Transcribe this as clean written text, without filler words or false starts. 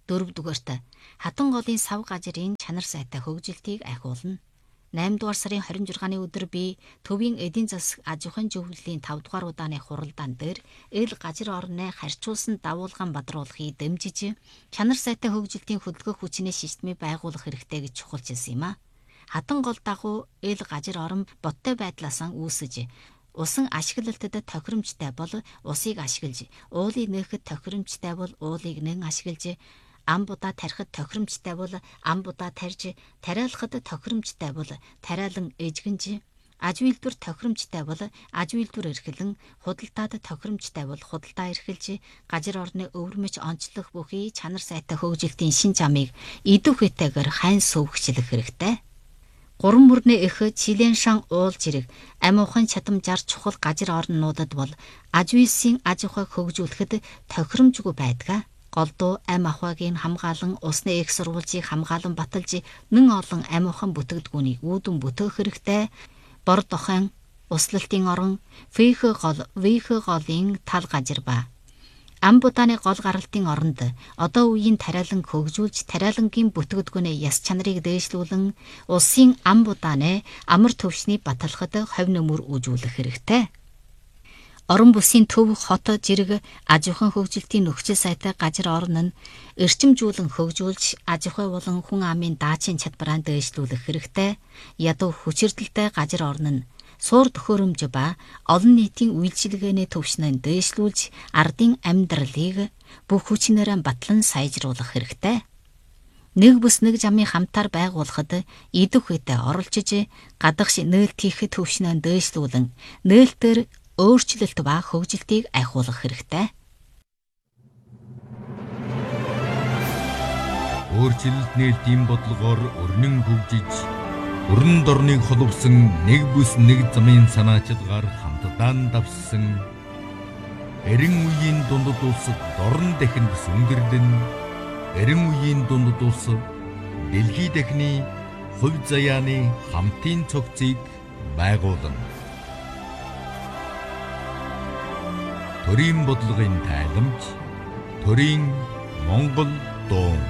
4-дүгээрт хатан голын сав газрын чанар сайтай хөгжилтийг ахиулна. 8-дугаар сарын 26-ны өдөр би төвийн эдийн засаг аж ахуйн зөвлөлийн 5-дугаар удааны хуралдаан дээр ил газар орны харьцуулсан дагуулган бадруулахыг дэмжиж чанар сайтай хөгжилтийн хөдөлгөх хүчний системийг байгуулах хэрэгтэй гэж чухалчилсан юм а. Хатан гол дагуу ил газар орон бодтой байдлаас үүсэж усан ашиглалтад тохиромжтой бол усыг ашиглаж, уулыг нээхэд тохиромжтой бол уулыг нэн ашиглаж, ам будаа тарихад тохиромжтой бол ам будаа тарьж, тариалахад тохиромжтой бол тариалан эжгэнж, аж үйлдвэр тохиромжтой бол аж үйлдвэр эрхлэн, худалдаад тохиромжтой бол худалдаа эрхэлж, газар орны өвөрмөж онцлох бүхий чанар сайтай хөгжилтийн шин замыг идэх үетэйгээр хайн сувгчлах хэрэгтэй. 3 мөрний эх Чилен шан уул жирэг амь ухаан чадамжаар чухал газар орнуудад бол аж үйлсийн аж ахуйг хөгжүүлэхэд тохиромжгүй байдаг. Голдуу амь ахуйг хамгаалан усны их сурвалжийг хамгаалан баталж нэн олон амь ухаан бүтээгдэхүүнийг үүдэн бүтээх хэрэгтэй. Бор дохойн услалтын орон вх голын тал газар ба ам будааны гол гаралтын оронд одоо үеийн тариалан хөгжүүлж тариалангийн бүтээгдэхүүнээ яс чанарыг дээшлүүлэн улсын ам будааны амар төвшний баталахад хувь нэмэр үзүүлэх хэрэгтэй. Орон бүсийн төв хот жирэг аж ахуйн хөгжилтийн нөхцөл сайтай газар орн нь эрчимжүүлэн хөгжүүлж аж ахуй болон хүн амын даачийн чадвараа дээшлүүлэх хэрэгтэй. Ядуу хүчирдэлтэй газар орн нь суур төхөөрөмж ба олон нийтийн үйлчилгээний төвшнөнд дээшлүүлж ардын амьдралыг бүх хүчнээрээ батлан сайжруулах хэрэгтэй. Нэг бүс нэг замын хамтаар байгуулахад идэх үедээ оролцож гадагш нээлт хийх төвшнөнд дээшлүүлэн нээлтээр өөрчлөлт ба хөгжилтийг ахиулах хэрэгтэй. Өөрчлөлт нээлтийн бодлогоор өрнөн хөгжиж өрн дорныг холбосон нэг бүс нэг замын санаачилгаар хамтдаа давссан эрен үеийн дундад улс дорн дахинд сүндэрлэн эрен үеийн дундад улс дэлхий дахины хувь заяаны хамтын цогцыг байгуулна. Төрийн бодлогын тайламж, төрийн Монгол дуу